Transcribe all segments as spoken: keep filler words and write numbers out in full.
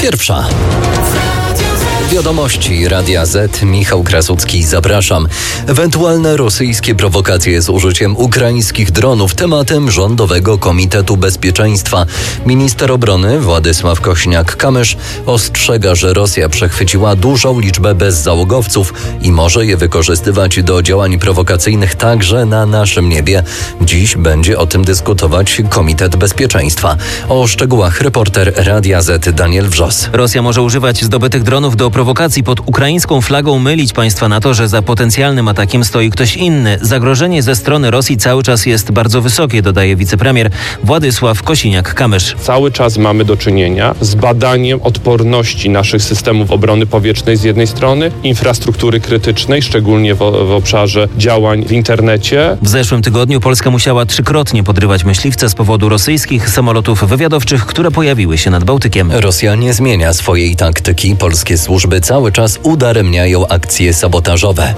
Pierwsza. Wiadomości Radia Z. Michał Krasucki, zapraszam. Ewentualne rosyjskie prowokacje z użyciem ukraińskich dronów tematem Rządowego Komitetu Bezpieczeństwa. Minister obrony Władysław Kośniak-Kamysz ostrzega, że Rosja przechwyciła dużą liczbę bezzałogowców i może je wykorzystywać do działań prowokacyjnych także na naszym niebie. Dziś będzie o tym dyskutować Komitet Bezpieczeństwa. O szczegółach reporter Radia Z. Daniel Wrzos. Rosja może używać zdobytych dronów do prowokacji pod ukraińską flagą, mylić państwa na to, że za potencjalnym atakiem stoi ktoś inny. Zagrożenie ze strony Rosji cały czas jest bardzo wysokie, dodaje wicepremier Władysław Kosiniak-Kamysz. Cały czas mamy do czynienia z badaniem odporności naszych systemów obrony powietrznej z jednej strony, infrastruktury krytycznej, szczególnie w, w obszarze działań w internecie. W zeszłym tygodniu Polska musiała trzykrotnie podrywać myśliwce z powodu rosyjskich samolotów wywiadowczych, które pojawiły się nad Bałtykiem. Rosja nie zmienia swojej taktyki. Polskie służby cały czas udaremniają akcje sabotażowe.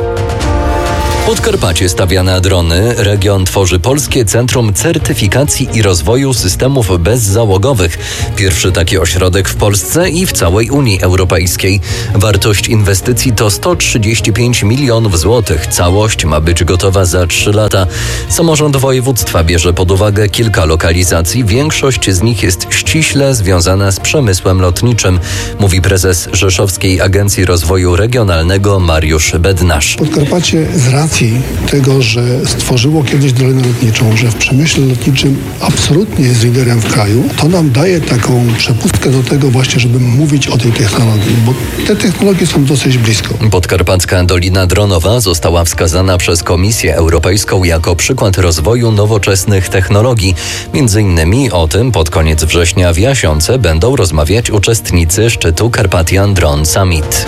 Podkarpacie stawia na drony. Region tworzy Polskie Centrum Certyfikacji i Rozwoju Systemów Bezzałogowych. Pierwszy taki ośrodek w Polsce i w całej Unii Europejskiej. Wartość inwestycji to sto trzydzieści pięć milionów złotych. Całość ma być gotowa za trzy lata. Samorząd województwa bierze pod uwagę kilka lokalizacji. Większość z nich jest ściśle związana z przemysłem lotniczym, mówi prezes Rzeszowskiej Agencji Rozwoju Regionalnego Mariusz Bednarz. Podkarpacie z racji tego, że stworzyło kiedyś dolinę lotniczą, że w przemyśle lotniczym absolutnie jest liderem w kraju, to nam daje taką przepustkę do tego właśnie, żeby mówić o tej technologii, bo te technologie są dosyć blisko. Podkarpacka Dolina Dronowa została wskazana przez Komisję Europejską jako przykład rozwoju nowoczesnych technologii. Między innymi o tym pod koniec września w Jasionce będą rozmawiać uczestnicy szczytu Carpathian Drone Summit.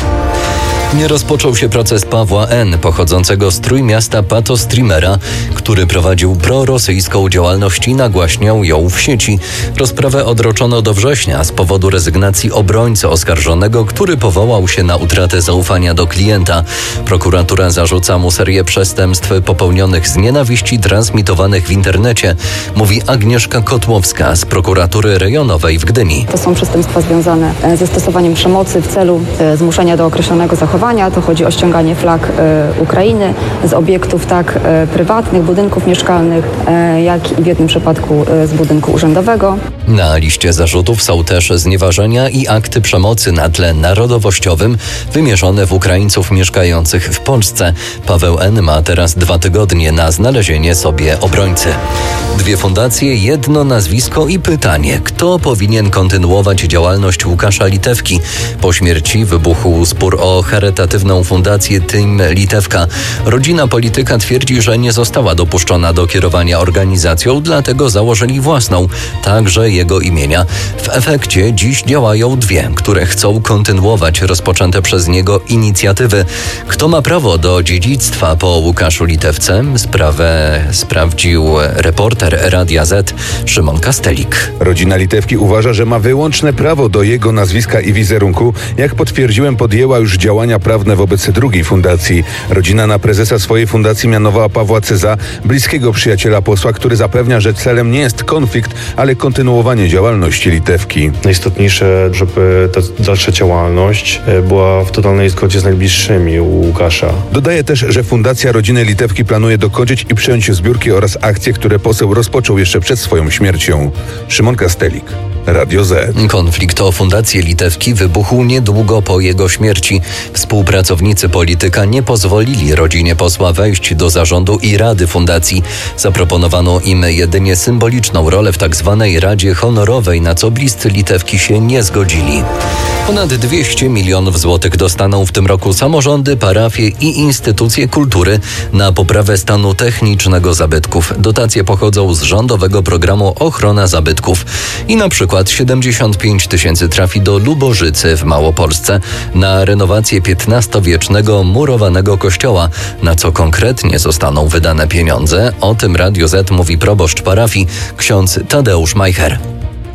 Nie rozpoczął się proces Pawła N., pochodzącego z Trójmiasta patostreamera, który prowadził prorosyjską działalność i nagłaśniał ją w sieci. Rozprawę odroczono do września z powodu rezygnacji obrońcy oskarżonego, który powołał się na utratę zaufania do klienta. Prokuratura zarzuca mu serię przestępstw popełnionych z nienawiści transmitowanych w internecie, mówi Agnieszka Kotłowska z prokuratury rejonowej w Gdyni. To są przestępstwa związane ze stosowaniem przemocy w celu zmuszenia do określonego zachowania. To chodzi o ściąganie flag e, Ukrainy z obiektów tak e, prywatnych, budynków mieszkalnych, e, jak i w jednym przypadku e, z budynku urzędowego. Na liście zarzutów są też znieważenia i akty przemocy na tle narodowościowym wymierzone w Ukraińców mieszkających w Polsce. Paweł N. ma teraz dwa tygodnie na znalezienie sobie obrońcy. Dwie fundacje, jedno nazwisko i pytanie, kto powinien kontynuować działalność Łukasza Litewki. Po śmierci wybuchł spór o charytatywną fundację Team Litewka. Rodzina polityka twierdzi, że nie została dopuszczona do kierowania organizacją, dlatego założyli własną, także jego imienia. W efekcie dziś działają dwie, które chcą kontynuować rozpoczęte przez niego inicjatywy. Kto ma prawo do dziedzictwa po Łukaszu Litewce? Sprawę sprawdził reporter Radia Z Szymon Kastelik. Rodzina Litewki uważa, że ma wyłączne prawo do jego nazwiska i wizerunku. Jak potwierdziłem, podjęła już działania prawne wobec drugiej fundacji. Rodzina na prezesa swojej fundacji mianowała Pawła Ceza, bliskiego przyjaciela posła, który zapewnia, że celem nie jest konflikt, ale kontynuowanie działalności Litewki. Najistotniejsze, żeby ta dalsza działalność była w totalnej zgodzie z najbliższymi u Łukasza. Dodaje też, że Fundacja Rodziny Litewki planuje dokończyć i przyjąć zbiórki oraz akcje, które poseł rozpoczął jeszcze przed swoją śmiercią. Szymon Kastelik, Radio Z. Konflikt o Fundację Litewki wybuchł niedługo po jego śmierci. Współpracownicy polityka nie pozwolili rodzinie posła wejść do zarządu i rady fundacji. Zaproponowano im jedynie symboliczną rolę w tzw. Radzie Honorowej, na co bliscy Litewki się nie zgodzili. Ponad dwieście milionów złotych dostaną w tym roku samorządy, parafie i instytucje kultury na poprawę stanu technicznego zabytków. Dotacje pochodzą z rządowego programu Ochrona Zabytków. I na przykład siedemdziesiąt pięć tysięcy trafi do Lubożycy w Małopolsce na renowację piętnastowiecznego murowanego kościoła. Na co konkretnie zostaną wydane pieniądze? O tym Radio Z mówi proboszcz parafii, ksiądz Tadeusz Majcher.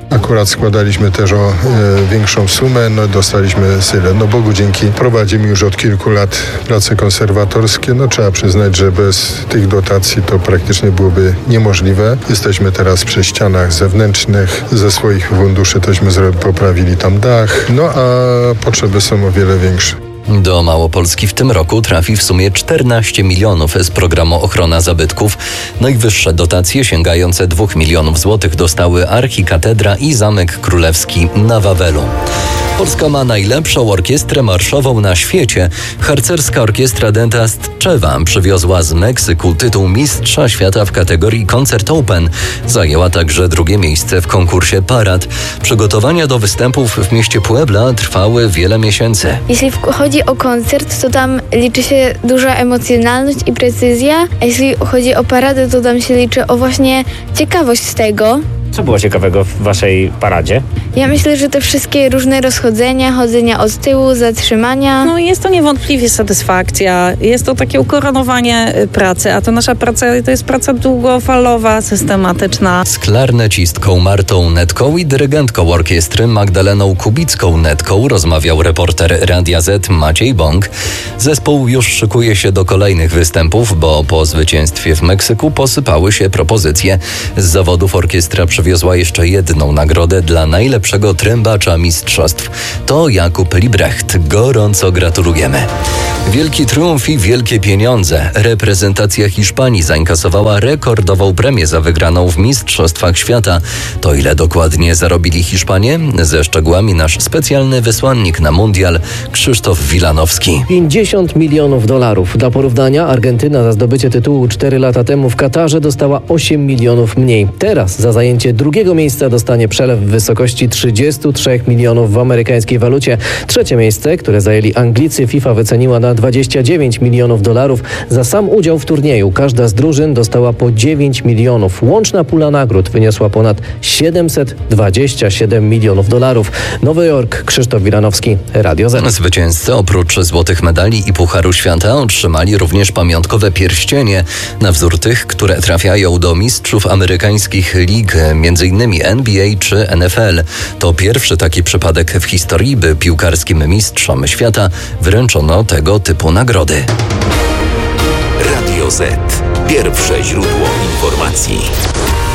Akurat składaliśmy też o e, większą sumę, no dostaliśmy tyle. No Bogu dzięki. Prowadzimy już od kilku lat prace konserwatorskie. No trzeba przyznać, że bez tych dotacji to praktycznie byłoby niemożliwe. Jesteśmy teraz przy ścianach zewnętrznych. Ze swoich funduszy tośmy poprawili tam dach. No a potrzeby są o wiele większe. Do Małopolski w tym roku trafi w sumie czternaście milionów z programu Ochrona Zabytków. Najwyższe dotacje sięgające dwóch milionów złotych dostały Archikatedra i Zamek Królewski na Wawelu. Polska ma najlepszą orkiestrę marszową na świecie. Harcerska orkiestra Denta z Tczewa przywiozła z Meksyku tytuł Mistrza Świata w kategorii Concert Open. Zajęła także drugie miejsce w konkursie Parad. Przygotowania do występów w mieście Puebla trwały wiele miesięcy. Jeśli chodzi o koncert, to tam liczy się duża emocjonalność i precyzja, a jeśli chodzi o paradę, to tam się liczy o właśnie ciekawość tego. Co było ciekawego w waszej paradzie? Ja myślę, że te wszystkie różne rozchodzenia, chodzenia od tyłu, zatrzymania. No jest to niewątpliwie satysfakcja. Jest to takie ukoronowanie pracy, a to nasza praca to jest praca długofalowa, systematyczna. Z klarnecistką Martą Netką i dyrygentką orkiestry Magdaleną Kubicką-Netką rozmawiał reporter Radia Z Maciej Bąk. Zespół już szykuje się do kolejnych występów, bo po zwycięstwie w Meksyku posypały się propozycje. Z zawodów orkiestra przywiozła jeszcze jedną nagrodę dla najlepszego trębacza mistrzostw. To Jakub Librecht. Gorąco gratulujemy. Wielki triumf i wielkie pieniądze. Reprezentacja Hiszpanii zainkasowała rekordową premię za wygraną w Mistrzostwach Świata. To ile dokładnie zarobili Hiszpanie? Ze szczegółami nasz specjalny wysłannik na mundial Krzysztof Wilanowski. pięćdziesiąt milionów dolarów. Dla porównania Argentyna za zdobycie tytułu cztery lata temu w Katarze dostała osiem milionów mniej. Teraz za zajęcie drugiego miejsca dostanie przelew w wysokości trzydzieści trzy milionów w amerykańskiej walucie. Trzecie miejsce, które zajęli Anglicy, FIFA wyceniła na dwadzieścia dziewięć milionów dolarów. Za sam udział w turnieju każda z drużyn dostała po dziewięć milionów. Łączna pula nagród wyniosła ponad siedemset dwadzieścia siedem milionów dolarów. Nowy Jork, Krzysztof Wilanowski, Radio Z. Zwycięzcy oprócz złotych medali i Pucharu Świata otrzymali również pamiątkowe pierścienie na wzór tych, które trafiają do mistrzów amerykańskich lig, między innymi N B A czy N F L. To pierwszy taki przypadek w historii, by piłkarskim mistrzom świata wręczono tego typu nagrody. Radio Z. Pierwsze źródło informacji.